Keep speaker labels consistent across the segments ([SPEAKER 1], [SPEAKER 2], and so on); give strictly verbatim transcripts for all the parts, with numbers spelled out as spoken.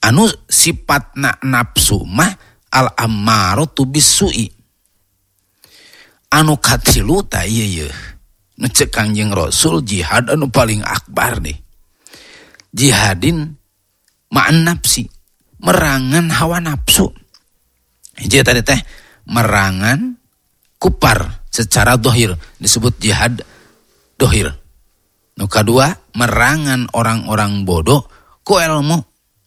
[SPEAKER 1] anu sifatna nafsu mah al ammaratu bisu'i. Anu katilu ta ieu yeuh. Nu ceuk Kangjeng Rasul jihad anu paling akbar deh. Jihadin ma'an nafsi, merangan hawa nafsu. Hiji tadi teh merangan kupar secara dohir disebut jihad dohir. Nu kadua merangan orang-orang bodoh ku ilmu.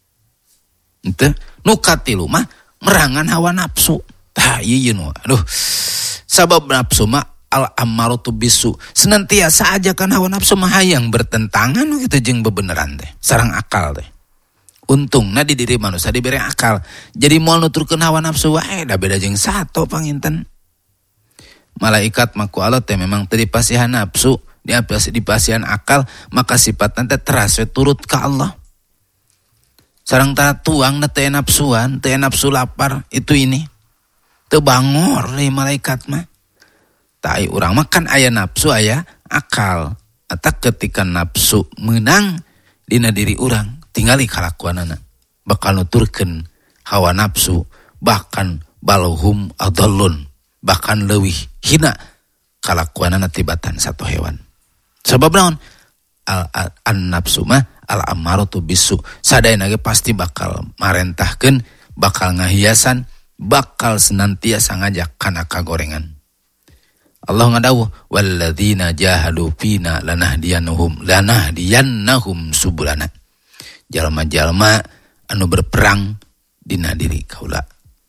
[SPEAKER 1] Ente nu katilu mah merangan hawa nafsu. Tah ieu nu aduh sabab nafsu mah al ammaratu bisu, senantiasa aja kan hawa nafsu mah hayang bertentangan gitu jeung bebeneran teh sareng akal teh. Untungna di diri manusia diberi akal, jadi moal nuturkeun hawa nafsu wae da beda jeung sato panginten. Malaikat maku Allah teh memang teu dipasihan nafsu, dipasihan akal, maka sifatna teh teras we turut ka Allah. Sareng tara tuang na teu nafsuan, teu nafsu lapar itu ini. Teu bangor deui malaikat mah. Tai urang makan aya nafsu aya akal. Atak ketika nafsu menang dina diri urang, tingali kalakuanana bakal nuturkeun hawa nafsu, bahkan balhum adallun, bahkan leuwih hina kalakuanana tibatan satu hewan. Sebab naon? Al an nafsu mah al ammaratu bisu, sadayana ge pasti bakal marentahkeun, bakal ngahiasan, bakal senantiasa ngajak kana kagorengan. Allah ngadawuh walladzina jahadu fina lanahdiyannahum lanahdiyannahum subulana. Jalma-jalma anu berperang dina diri kaula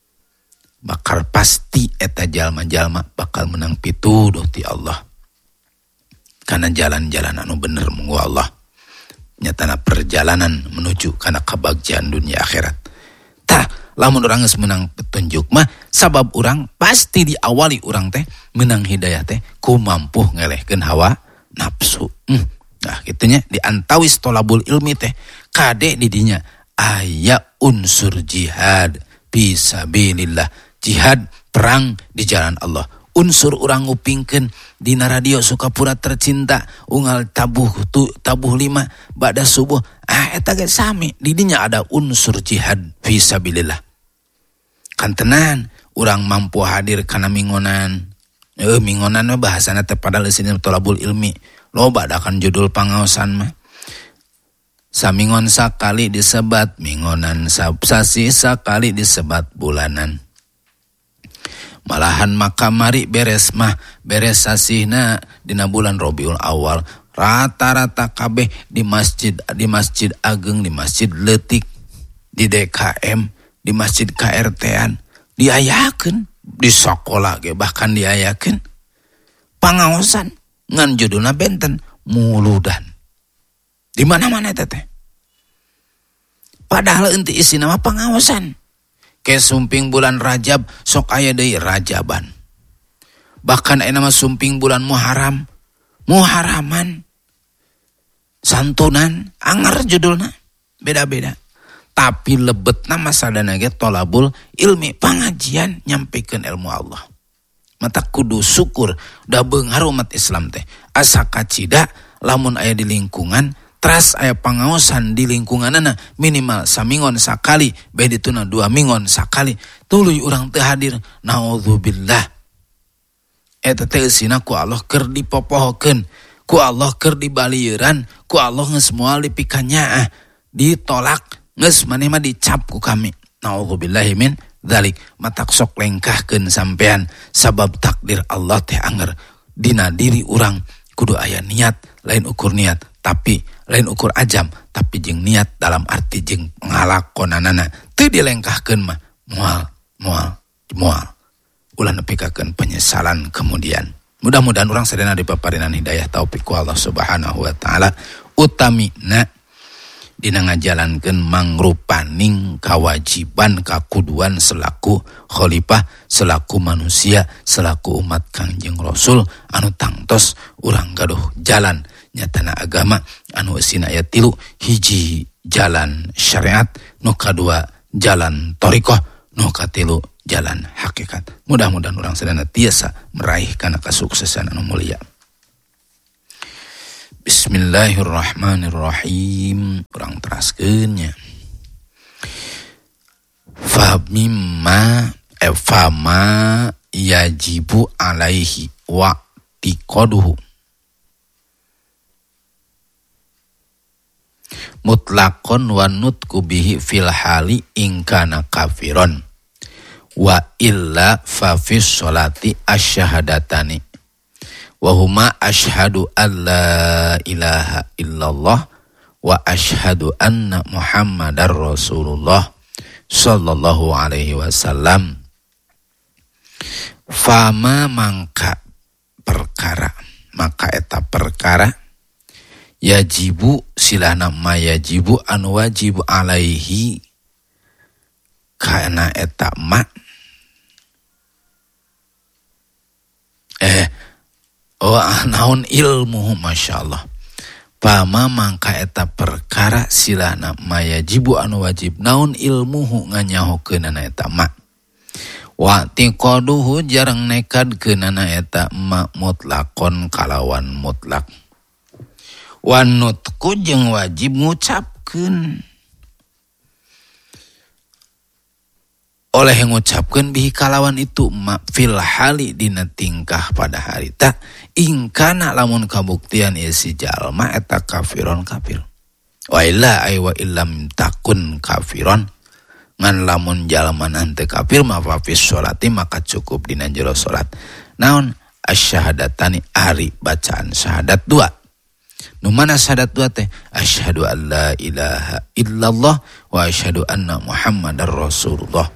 [SPEAKER 1] bakal pasti eta jalma-jalma bakal menang pituduh ti Allah. Kana jalan-jalan anu bener munggu Allah. Nyatana perjalanan menuju kana kabagjan dunia akhirat. Tah lamun urang geus menang petunjuk mah sabab urang pasti diawali urang teh menang hidayah teh ku mampu ngelehkeun hawa nafsu. Hmm. Nah kitunya di antawis tolabul ilmi teh kade di dinya aya unsur jihad fisabilillah, jihad perang di jalan Allah. Unsur urang ngupingkeun dina radio Sukapura tercinta unggal tabuh tu tabuh lima ba'da subuh, ah eta ge sami di dinya ada unsur jihad fisabilillah. Kan tenan urang mampu hadir kana mingonan. Eh mingonan mah bahasana teh padahal sini tolabul ilmi. Loba da kan judul pangaosan mah. Samingon sakali disebat mingonan, sasi sakali disebat bulanan. Malahan makamari beres mah beres sasihna dina bulan Rabiul Awal. Rata-rata kabeh di masjid di masjid ageng, di masjid leutik, di D K M, di masjid K R T-an diayakeun, di sakola ge bahkan diayakeun pangaosan ngan judulna benten muludan. Di mana-mana eta teh. Padahal inti isina mah pangaosan. Ke sumping bulan Rajab sok aya deui Rajaban. Bahkan aya nama sumping bulan Muharram, Muharraman. Santunan anger judulna beda-beda. Tapi lebetna masadana ge tolabul ilmi, pangajian nyampikeun ilmu Allah. Mata kudu syukur da beunghar umat Islam teh asa kacida lamun aya di lingkungan teras aya pangaosan di lingkunganana minimal samingon sakali, bae dituna dua mingon sakali, tuluy urang teu hadir, naudzubillah. Eta teh eusina ku Allah keur dipopohokeun, ku Allah keur dibalieuran, ku Allah geus moal dipikanyaah, ditolak, geus maneh mah dicap ku kami. Naudzubillahi min dzalik. Matak sok lengkahkeun sampean sabab takdir Allah teh anger dina diri urang kudu aya niat, lain ukur niat, tapi lain ukur ajam, tapi jeung niat dalam arti jeung ngalakonanana teu dilengkahkeun mah moal moal moal ulah nepikakeun penyesalan kemudian. Mudah-mudahan urang sadayana dipaparinan hidayah taufik ku Allah Subhanahu wa taala, utamina dina ngajalankeun mangrupaning kawajiban kakuduan selaku khalifah, selaku manusia, selaku umat Kangjeng Rasul anu tangtos urang gaduh jalan nyatana agama anu eusina aya tilu, hiji jalan syariat, nu kadua jalan thariqah, nu katilu jalan hakikat. Mudah-mudahan urang sadayana tiasa meraih kana kasuksesan anu mulia. Bismillahirrahmanirrahim. Urang teraskeun nya. ma eh, fama yajibu alaihi wa tiqaduhu mutlaqon wa nutku bihi fil hali ingkana kafiron wa illa fa fis sholati asyhadatani wa huma asyhadu alla ilaha illallah wa asyhadu anna muhammadar rasulullah sallallahu alaihi wasallam. Fama mangka perkara maka eta perkara yajibu silana ma yajibu anu wajib alaihi kana eta ma eh oh naon ilmu masyaallah. Pama mangka eta perkara silana ma yajibu anu wajib naon ilmuhu nganyahokeun eta ma wa tiqaduhu jarang nekadkeun eta ma mutlaqon kalawan mutlak wa nutku jeung wajib ngucapkeun oleh ngucapkeun bihi kalawan itu ma fil hali dina tingkah pada harita ingkana lamun kabuktian ieu si jalma eta kafiron kafir wa illa ay wa illam takun kafiron ngan lamun jalma henteu kafir ma fa fis sholati maka cukup dina jero salat naon asyhadatani ari bacaan syahadat dua. Nu mana syahadat dua teh? Asyhadu an la ilaha illallah wa asyhadu anna muhammadar rasulullah.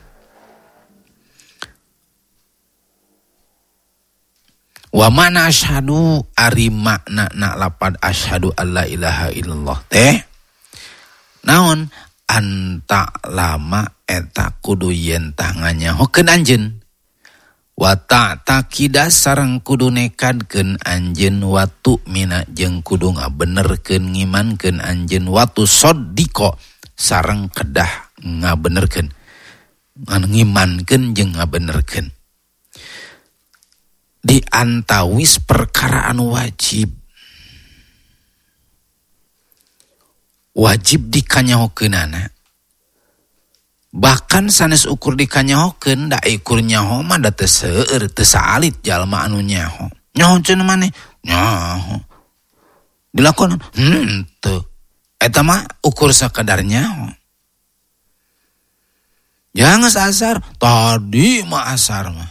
[SPEAKER 1] Wa mana asyhadu ari makna na lapad asyhadu an la ilaha illallah teh naon anta lama eta kudu yen tah nganyahokeun anjeun wa ta'taqida sareng kudu nekadkeun anjeun wa tu'mina jeung kudu ngabenerkeun ngimankeun anjeun wa tusaddiqa sareng kedah ngabenerkeun ngimankeun jeung ngabenerkeun di antawis perkara anu wajib wajib dikanyahokeunana bahkan sanes ukur dikanyahokeun da ukur nyaho mah da teu seueur teu saalit jalma anu nyaho nyaho cenah maneh nyaho dilakonan henteu eta mah ukur sakadar nyaho jangan asar tadi mah asar mah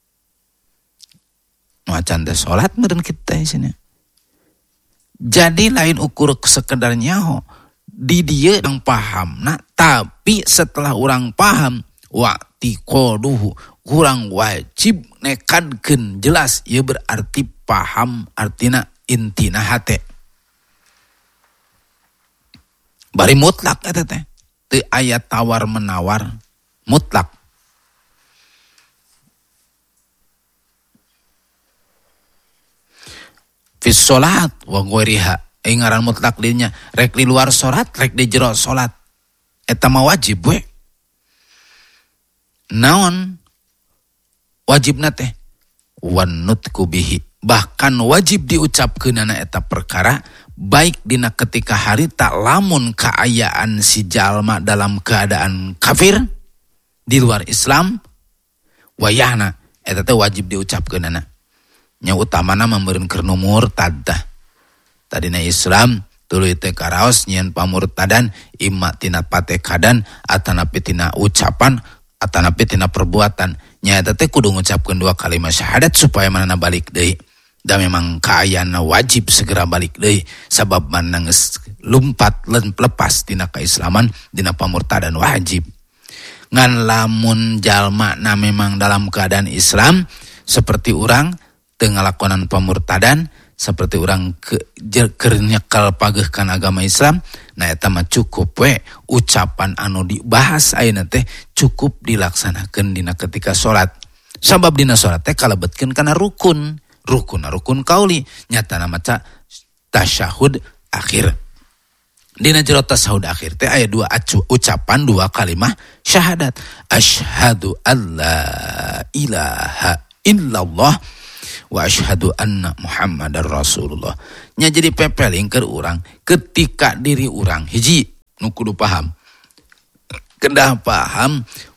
[SPEAKER 1] macan teh salat meureun kita isina jadi lain ukur sekedar nyaho di dia yang paham nah tapi setelah orang paham wa tiqaduhu kurang wajib nekadkeun jelas ieu berarti paham artina intina hate bari mutlak eta teh teu aya tawar menawar mutlak fis sholat wa ghairiha ngaran mutlak dinya rek di luar salat rek di jero salat eta mah wajib we naon wajibna teh wan nutku bihi bahkan wajib diucapkeunana eta perkara baik dina ketika harita lamun kaayaan si jalma dalam keadaan kafir di luar Islam wayahna eta teh wajib diucapkeunana nya utamana meureun keur nu murtad tah tadina Islam tuluy teh karaos nyieun pamurtadan imma tina patekadan atanapi tina ucapan atanapi tina perbuatan nya eta teh kudu ngucapkeun dua kalimat syahadat supaya manehna balik deui da memang kaayaanna wajib segera balik deui sabab manehna geus lumpat lepas tina keislaman dina pamurtadan wajib ngan lamun jalma na memang dalam keadaan Islam seperti urang teu ngalakonan pamurtadan seperti orang ke keur nyekal pageuhkan agama Islam nah eta mah cukup we ucapan anu dibahas ayeuna teh cukup dilaksanakeun dina ketika salat sabab dina salat teh kalebetkeun kana rukun rukun rukun qauli nyatana maca tasyahud akhir dina jero tasyahud akhir teh aya dua acu, ucapan dua kalimah syahadat asyhadu alla ilaha illallah wa asyhadu anna muhammadar rasulullah nya jadi pepeling keur urang ketika diri urang hiji nu kudu paham kedah paham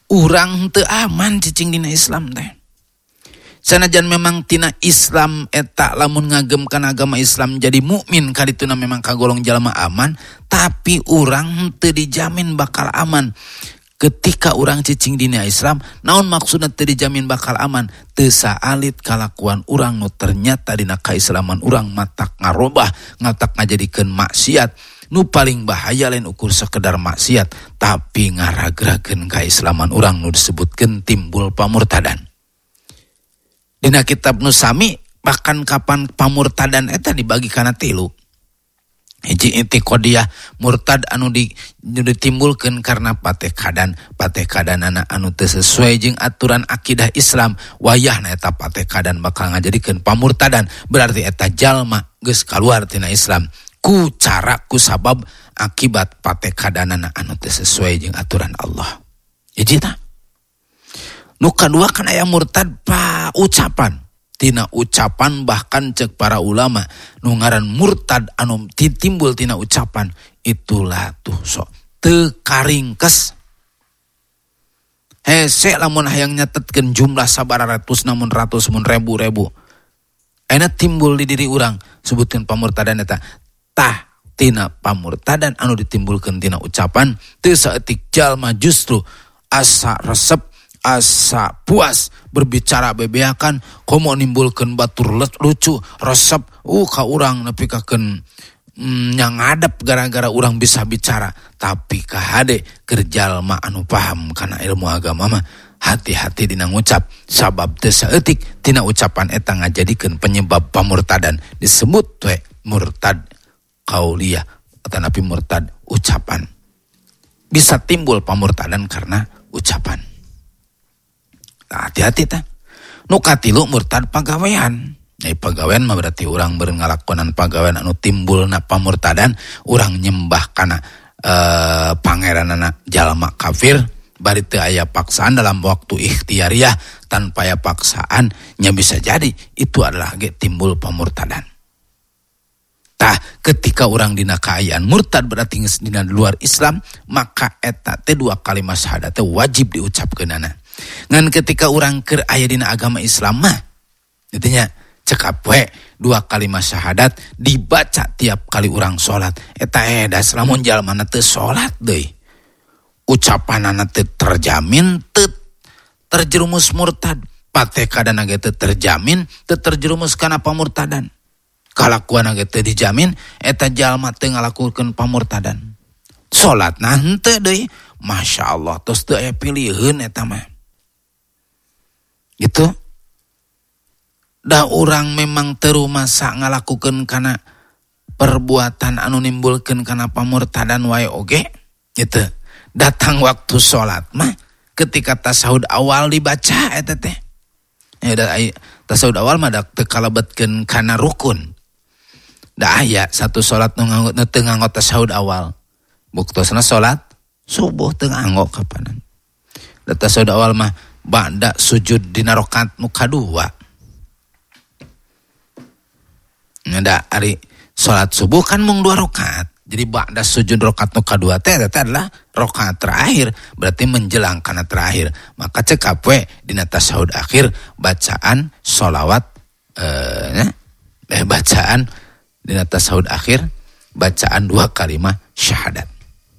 [SPEAKER 1] urang teu aman cicing dina Islam teh. Sanajan memang tina Islam eta lamun ngagemkan agama Islam jadi mukmin kadituna memang kagolong jalma aman, tapi urang teu dijamin bakal aman. Ketika orang cicing dina Islam, naon maksudna teu dijamin bakal aman? Teu saalit kalakuan urang nu ternyata dina kaislaman urang matak ngarobah, ngatak ngajadikeun maksiat. Nu paling bahaya lain ukur sekedar maksiat, tapi ngaragrakeun kaislaman urang nu disebutkeun timbul pamurtadan. Dina kitab nu sami bahkan kapan pamurtadan eta dibagi kana tilu. Hiji intiqodiyah murtad anu di, ditimbulkeun karena patekadan, patekadanana anu teu sesuai jeung aturan akidah Islam, wayahna eta patekadan bakal ngajadikeun pamurtadan, berarti eta jalma geus kaluar tina Islam ku cara ku sabab akibat patekadanana anu teu sesuai jeung aturan Allah. Hiji tah. Nu kadua kan aya murtad pa ucapan. Tina ucapan bahkan cek para ulama nu ngaran murtad anu timbul tina ucapan itulah tuh sok teu karingkes. Hese lamun hayang nyatetkeun jumlah sabaraha ratus namun ratus mun ribu-ribu. Ayeuna timbul di diri urang sebutkeun pamurtadan eta. Tah tina pamurtadan anu ditimbulkeun tina ucapan teu saeutik jalma justru asa resep, asa puas berbicara bebeakan, komo nimbulkeun batur lucu, resep, uh ka urang nepikakeun mm, nyangadep gara-gara urang bisa bicara, tapi ka hade keur jalma anu paham kana ilmu agama mah hati-hati dina ngucap, sabab teu saeutik tina ucapan eta ngajadikeun penyebab pamurtadan, disebut we murtad qauliyah atau napi murtad ucapan. Bisa timbul pamurtadan karena ucapan. Nah, hati-hati tah. Nu katilu murtad pagawean. Nah, pagawean mah berarti urang beureun ngalakonan pagawean anu timbulna pamurtadan, urang nyembah kana uh, pangeranana jalma kafir, bari teu aya paksaan dalam waktu ikhtiariyah, tanpa aya paksaan nya bisa jadi itu adalah ge timbul pamurtadan. Tah, ketika orang dina kaayaan murtad berarti geus dina luar Islam, maka eta teh dua kalimat syahadat teh wajib diucapkeunana. Ngan ketika orang keur aya dina agama Islam mah intinya cekap we dua kalimat syahadat dibaca tiap kali orang salat. Eta edas lamun jalmana teu salat deui, ucapanana teu terjamin, teu terjerumus murtad, patekadana ge teu terjamin, teu terjerumus kana pamurtadan. Kalakuan ge teu dijamin, eta jalma teu ngalakukeun pamurtadan. Salatna henteu deui, masyaallah tos teu aya piliheun eta mah. Gitu. Da urang memang teu rumasa ngalakukeun kana perbuatan anu nimbulkeun kana pamurtadan wae oge, gitu. Datang waktu salat mah ketika tasahud awal dibaca eta teh. Ya da tasahud awal mah da teu kalebetkeun kana rukun. Da aya satu salat nu nganggo teu nganggo tasahud awal. Buktosna salat subuh teu nganggo kapanan. Da tasahud awal mah ba'da sujud dina rakaat nu kadua. Nada ari salat subuh kan mung dua rakaat. Jadi ba'da sujud rakaat nu kadua teh eta adalah rakaat terakhir, berarti menjelang kana terakhir. Maka cekap we dina tasahud akhir bacaan sholawat eh, eh bacaan dina tasahud akhir bacaan dua kalimat syahadat.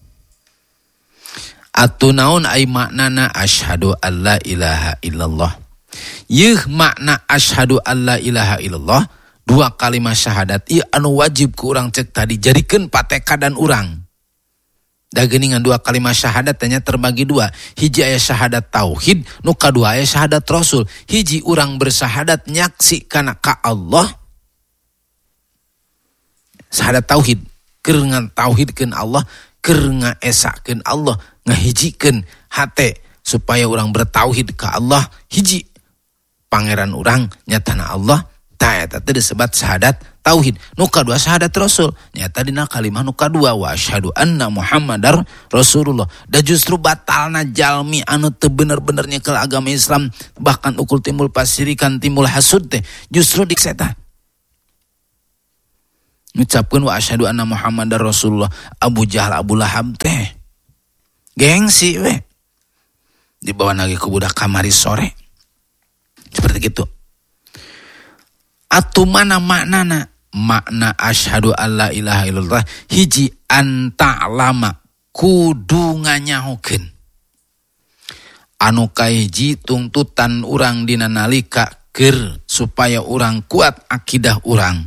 [SPEAKER 1] Atu naon ai maknana asyhadu alla ilaha illallah. Yeuh makna asyhadu alla ilaha illallah, dua kalimat syahadat ieu anu wajib ku urang cek tadi jadikeun patekadan urang. Da geuningan dua kalimat syahadat tanya terbagi dua. Hiji aya syahadat tauhid, nu kadua aya syahadat rasul. Hiji urang bersyahadat nyaksi kana ka Allah. Syahadat tauhid, keur ngantauhidkeun Allah, keur ngaesakeun Allah, ngahijikeun hate supaya urang bertauhid ka Allah, hiji pangeran urang nyatana Allah. Ta eta teh disebut syahadat tauhid. Nu kadua syahadat rasul, nyata dina kalimah nu kadua wa asyhadu anna Muhammadar Rasulullah. Da justru batalna jalmi anu teu bener-bener nyekel agama Islam, bahkan ukul timbul pasirikan, timbul hasud teh justru di seta. Ngucapkeun wa asyhadu anna Muhammadar Rasulullah, Abu Jahal Abu Lahab teh gengsi we. dibawa lagi ke budak kamari sore. Seperti itu. Atu mana maknana? Makna asyhadu alla ilaha illallah hiji anta lama kudu nganyahokeun. Anu kahiji tuntutan urang dina nalika keur supaya urang kuat akidah urang.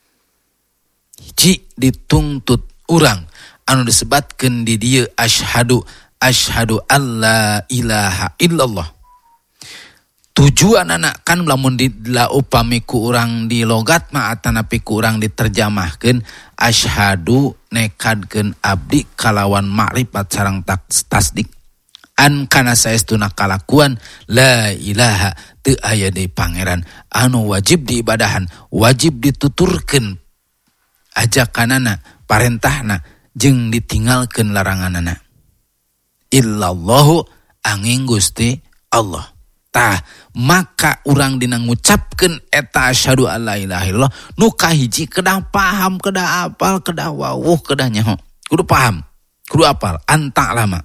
[SPEAKER 1] Hiji dituntut urang anu disebatkeun di dieu asyhadu asyhadu alla ilaha illallah. Tujuan anak kan lamun di la upami ku urang di logat mah atanapi ku urang diterjemahkeun asyhadu nekadkeun abdi kalawan makrifat sareng tasdik an kana saestuna kalakuan la ilaha teu aya deui pangeran anu wajib diibadahan wajib dituturkeun ajakanana parentahna jeung ditinggalkeun laranganana illallahu angin Gusti Allah. Tah maka urang dina ngucapkeun eta asyhadu alla ilaha illallah nu kahiji kedah paham kedah apal kedah wawuh kedah nyaho kudu paham kudu apal anta lama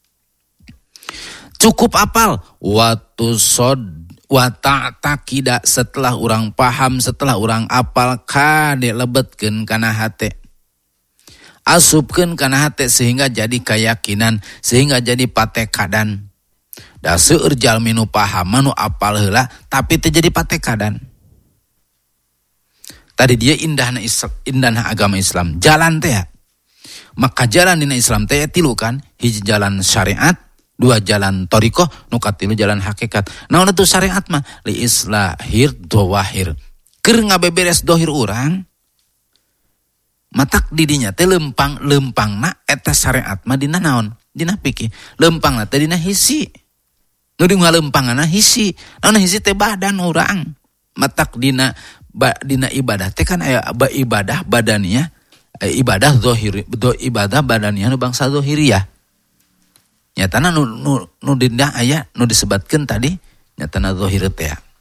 [SPEAKER 1] cukup apal watu sod wa ta'taqida setelah urang paham setelah urang apal kade lebetkeun kana hate asupkeun kana hate sehingga jadi keyakinan sehingga jadi patekadan. Da seueur jalmi nu paham nu apal heula tapi teu jadi patekadan. Tadi dia indahna indahna agama Islam, jalan teh. Maka jalan dina Islam teh tilu kan, hiji jalan syariat, dua jalan thariqah, nu katilu jalan hakikat. Naon atuh syariat mah li islahir dhawahir. Keur ngabeberes dohir urang matak didinya teh lempang-lempangna eta syariat mah dina naon? Dina fikih. Lempangna teh dina hisi. Nu di ngalempangana hisi, naon hisi teh badan urang. Matak dina ba, dina ibadah teh kan aya ibadah badaniyah, ibadah zahir, do ibadah badaniyah nu bangsa zahiriyah. Nyatana nu nu nu dina aya nu disebutkeun tadi nyatana zahir teh.